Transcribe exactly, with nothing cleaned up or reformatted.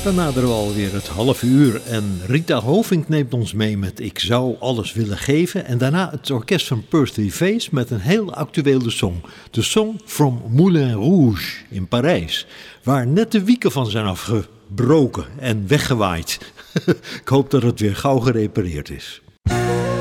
Dan naderen we alweer het half uur en Rita Hovink neemt ons mee met Ik zou alles willen geven. En daarna het orkest van Pertwee Face met een heel actuele song. De song From Moulin Rouge in Parijs, waar net de wieken van zijn afgebroken en weggewaaid. Ik hoop dat het weer gauw gerepareerd is.